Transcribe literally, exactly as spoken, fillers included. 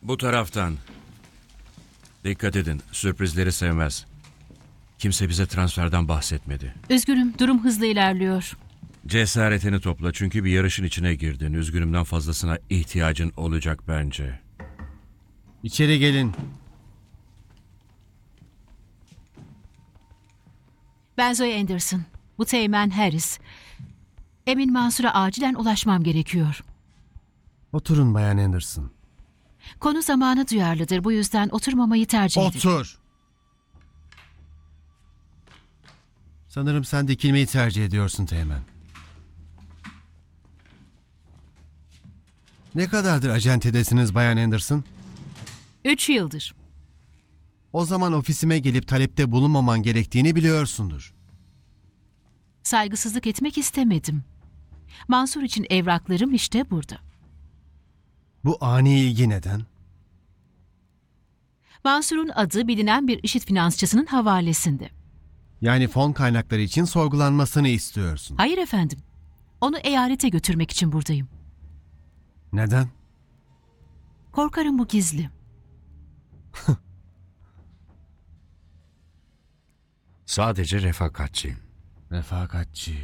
Bu taraftan. Dikkat edin, sürprizleri sevmez. Kimse bize transferden bahsetmedi. Üzgünüm, durum hızlı ilerliyor. Cesaretini topla çünkü bir yarışın içine girdin. Üzgünümden fazlasına ihtiyacın olacak bence. İçeri gelin. Ben Zoe Anderson. Bu Teğmen Harris. Emin Mansur'a acilen ulaşmam gerekiyor. Oturun Bayan Anderson. Konu zamana duyarlıdır. Bu yüzden oturmamayı tercih ederim. Otur. Sanırım sen dikilmeyi tercih ediyorsun Teğmen. Ne kadardır acentedesiniz Bayan Anderson? Üç yıldır. O zaman ofisime gelip talepte bulunmaman gerektiğini biliyorsundur. Saygısızlık etmek istemedim. Mansur için evraklarım işte burada. Bu ani ilgi neden? Mansur'un adı bilinen bir IŞİD finansçısının havalesinde. Yani fon kaynakları için sorgulanmasını istiyorsun. Hayır efendim. Onu eyalete götürmek için buradayım. Neden? Korkarım bu gizli. Sadece refakatçiyim. Refakatçi.